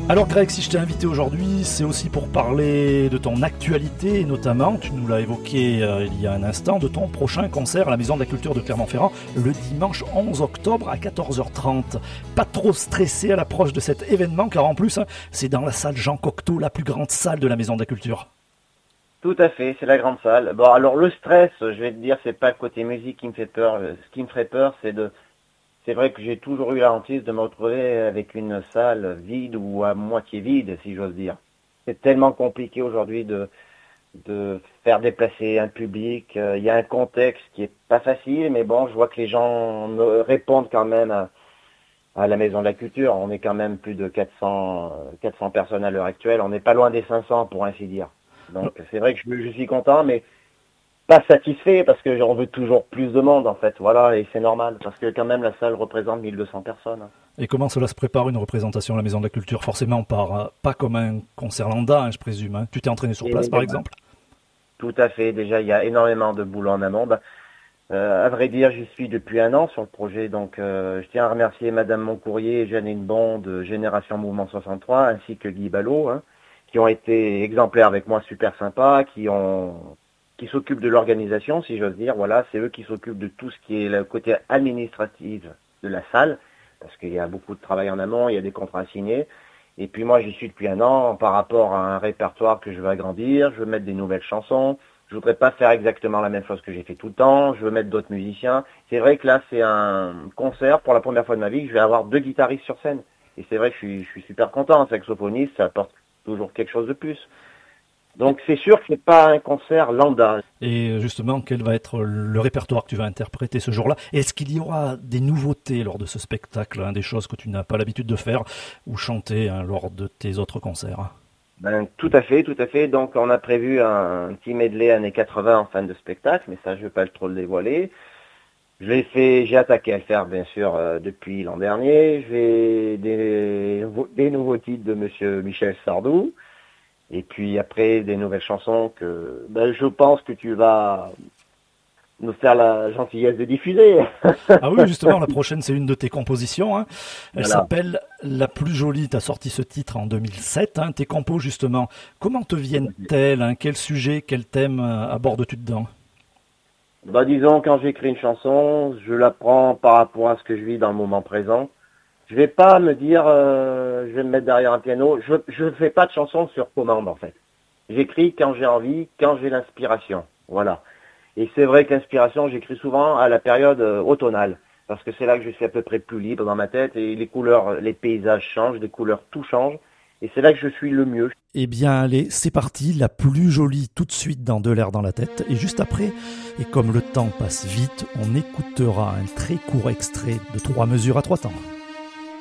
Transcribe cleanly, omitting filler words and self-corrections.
Alors Greg, si je t'ai invité aujourd'hui, c'est aussi pour parler de ton actualité, et notamment, tu nous l'as évoqué il y a un instant, de ton prochain concert à la Maison de la Culture de Clermont-Ferrand, le dimanche 11 octobre à 14h30. Pas trop stressé à l'approche de cet événement, car en plus, c'est dans la salle Jean Cocteau, la plus grande salle de la Maison de la Culture. Tout à fait, c'est la grande salle. Bon, alors le stress, je vais te dire, c'est pas le côté musique qui me fait peur. Ce qui me ferait peur, c'est vrai que j'ai toujours eu la hantise de me retrouver avec une salle vide ou à moitié vide, si j'ose dire. C'est tellement compliqué aujourd'hui de faire déplacer un public. Il y a un contexte qui est pas facile, mais bon, je vois que les gens me répondent quand même à la Maison de la Culture. On est quand même plus de 400 personnes à l'heure actuelle. On n'est pas loin des 500 pour ainsi dire. Donc c'est vrai que je suis content, mais pas satisfait parce que on veut toujours plus de monde en fait. Voilà, et c'est normal parce que quand même la salle représente 1200 personnes. Et comment cela se prépare une représentation à la Maison de la Culture? Forcément pas comme un concert lambda, je présume. Hein. Tu t'es entraîné sur place par exemple? Tout à fait. Déjà, il y a énormément de boulot en amont. À vrai dire, j'y suis depuis un an sur le projet, donc je tiens à remercier Madame Moncourrier et Janine Bon de Génération Mouvement 63, ainsi que Guy Ballot, hein, qui ont été exemplaires avec moi, super sympas, qui s'occupent de l'organisation, si j'ose dire. Voilà, c'est eux qui s'occupent de tout ce qui est le côté administratif de la salle, parce qu'il y a beaucoup de travail en amont, il y a des contrats signés. Et puis moi, j'y suis depuis un an par rapport à un répertoire que je veux agrandir, je veux mettre des nouvelles chansons. Je voudrais pas faire exactement la même chose que j'ai fait tout le temps. Je veux mettre d'autres musiciens. C'est vrai que là, c'est un concert pour la première fois de ma vie que je vais avoir 2 guitaristes sur scène. Et c'est vrai que je suis super content. Un saxophoniste, ça apporte toujours quelque chose de plus. Donc c'est sûr que c'est pas un concert lambda. Et justement, quel va être le répertoire que tu vas interpréter ce jour-là? Est-ce qu'il y aura des nouveautés lors de ce spectacle, hein, des choses que tu n'as pas l'habitude de faire ou chanter lors de tes autres concerts? Tout à fait, tout à fait. Donc on a prévu un petit medley années 80 en fin de spectacle, mais ça je vais pas trop le dévoiler. J'ai attaqué à le faire bien sûr depuis l'an dernier. J'ai des nouveaux titres de Monsieur Michel Sardou, et puis après des nouvelles chansons que je pense que tu vas nous faire la gentillesse de diffuser. Ah oui, justement, la prochaine, c'est une de tes compositions. Hein. Elle Voilà. s'appelle La plus jolie. Tu as sorti ce titre en 2007. Hein. Tes compos, justement, comment te viennent-elles, hein? Quel sujet, quel thème abordes-tu dedans? Disons, quand j'écris une chanson, je la prends par rapport à ce que je vis dans le moment présent. Je vais pas me dire, je vais me mettre derrière un piano. Je fais pas de chansons sur commande, en fait. J'écris quand j'ai envie, quand j'ai l'inspiration. Voilà. Et c'est vrai que l'inspiration, j'écris souvent à la période automnale, parce que c'est là que je suis à peu près plus libre dans ma tête, et les couleurs, les paysages changent, les couleurs, tout change, et c'est là que je suis le mieux. Eh bien, allez, c'est parti, la plus jolie tout de suite dans De l'air dans la tête, et juste après, et comme le temps passe vite, on écoutera un très court extrait de 3 mesures à 3 temps.